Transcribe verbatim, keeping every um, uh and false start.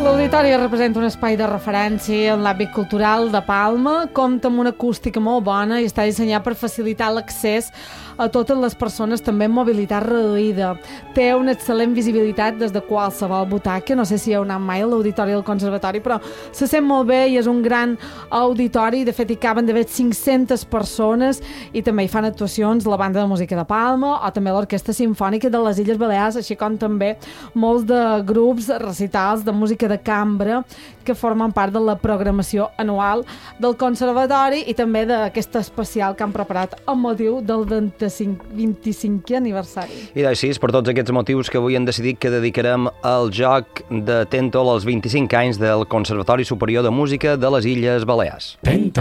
L'Auditori representa un espai de referència en l'àmbit cultural de Palma, compta amb una acústica molt bona i està dissenyat per facilitar l'accés a totes les persones, també amb mobilitat reduïda. Té una excel·lent visibilitat des de qualsevol butaca. No sé si heu anat mai a l'Auditori del Conservatori, però se sent molt bé i és un gran auditori. De fet, hi caben d'haver cinc-centes persones i també hi fan actuacions la Banda de Música de Palma o també l'Orquestra Simfònica de les Illes Balears, així com també molts de grups recitals de música de cambra que formen part de la programació anual del Conservatori i també d'aquest especial que han preparat amb motiu del vint-i-cinquè aniversari. I així, per tots aquests motius que avui hem decidit que dedicarem al joc de Tèntol als vint-i-cinc anys del Conservatori Superior de Música de les Illes Balears. Tèntol.